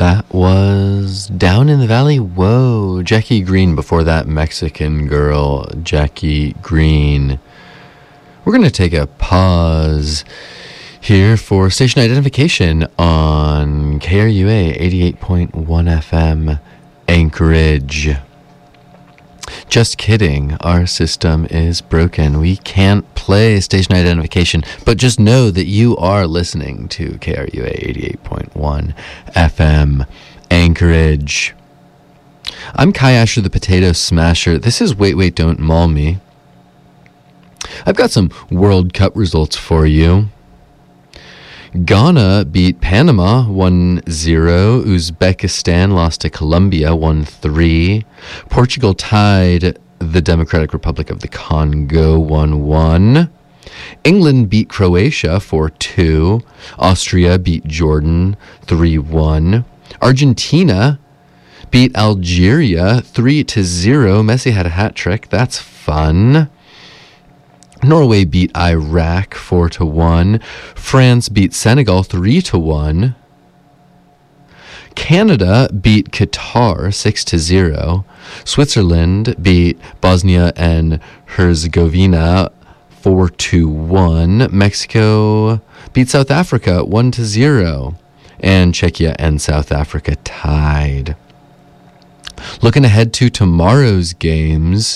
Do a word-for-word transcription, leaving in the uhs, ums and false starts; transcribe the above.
That was Down in the Valley. Whoa, Jackie Green. Before that, Mexican Girl, Jackie Green. We're going to take a pause here for station identification on K R U A eighty-eight point one F M, Anchorage. Just kidding, our system is broken. We can't play station identification, but just know that you are listening to K R U A eighty-eight point one F M, Anchorage. I'm Kai Asher, the Potato Smasher. This is Wait, Wait, Don't Maul Me. I've got some World Cup results for you. Ghana beat Panama one zero. Uzbekistan lost to Colombia one three. Portugal tied the Democratic Republic of the Congo one one. England beat Croatia four two. Austria beat Jordan three one. Argentina beat Algeria three to zero. Messi had a hat trick. That's fun. Norway beat Iraq four to one. France beat Senegal three to one. Canada beat Qatar six to zero. Switzerland beat Bosnia and Herzegovina four to one. Mexico beat South Africa one to zero. And Czechia and South Africa tied. Looking ahead to tomorrow's games,